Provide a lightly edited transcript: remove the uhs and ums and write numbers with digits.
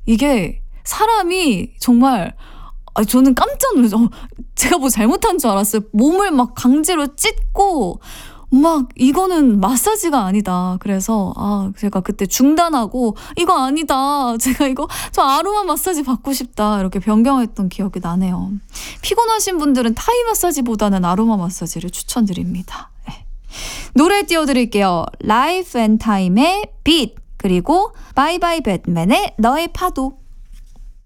이게 사람이 정말 저는 깜짝 놀라서 제가 뭐 잘못한 줄 알았어요. 몸을 막 강제로 찢고 막 이거는 마사지가 아니다. 그래서 제가 그때 중단하고 이거 아니다. 제가 저 아로마 마사지 받고 싶다. 이렇게 변경했던 기억이 나네요. 피곤하신 분들은 타이 마사지보다는 아로마 마사지를 추천드립니다. 네. 노래 띄워드릴게요. 라이프 앤 타임의 빛 그리고 바이바이 배트맨의 너의 파도.